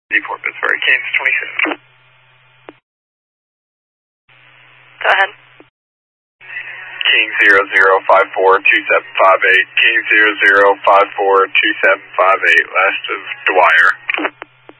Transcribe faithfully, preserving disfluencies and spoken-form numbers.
Newport, Pittsburgh, Kansas twenty-seven. Go ahead. King zero zero five four two seven five eight, King zero zero five four two seven five eight, last of Dwyer.